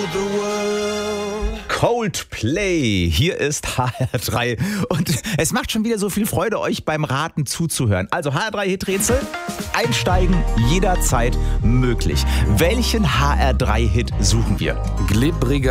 Coldplay, hier ist HR3 und es macht schon wieder so viel Freude, euch beim Raten zuzuhören. Also HR3-Hit-Rätsel, einsteigen jederzeit möglich. Welchen HR3-Hit suchen wir? Glibbriger